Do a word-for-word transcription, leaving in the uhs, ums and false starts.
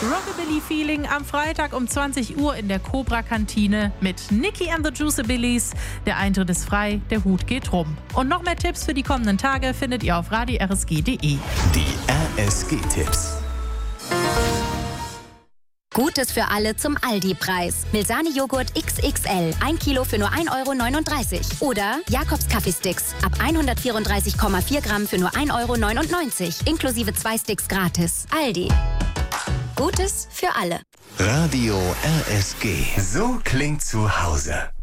Rockabilly-Feeling am Freitag um zwanzig Uhr in der Cobra-Kantine mit Nicky and the Juiceabillies. Der Eintritt ist frei, der Hut geht rum. Und noch mehr Tipps für die kommenden Tage findet ihr auf radio r s g punkt d e. Die R S G-Tipps. Gutes für alle zum Aldi-Preis. Milsani-Joghurt X X L, ein Kilo für nur ein Euro neununddreißig. Oder Jakobs Kaffeesticks, ab hundertvierunddreißig Komma vier Gramm für nur ein Euro neunundneunzig. Inklusive zwei Sticks gratis. Aldi. Gutes für alle. Radio R S G. So klingt zu Hause.